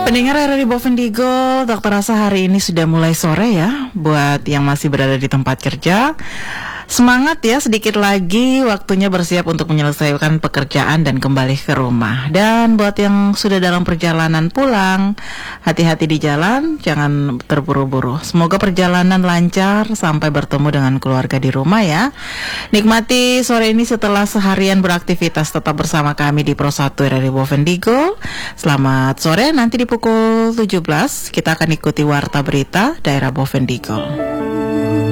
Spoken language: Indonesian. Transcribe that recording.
Pendengar RRI Bovendigul, Dokter Asa hari ini sudah mulai sore ya. Buat yang masih berada di tempat kerja, semangat ya, sedikit lagi waktunya bersiap untuk menyelesaikan pekerjaan dan kembali ke rumah. Dan buat yang sudah dalam perjalanan pulang, hati-hati di jalan, jangan terburu-buru. Semoga perjalanan lancar sampai bertemu dengan keluarga di rumah ya. Nikmati sore ini setelah seharian beraktivitas, tetap bersama kami di Pro 1 RRI Bovendigul. Selamat sore, nanti di pukul 17 kita akan ikuti Warta Berita Daerah Bovendigul.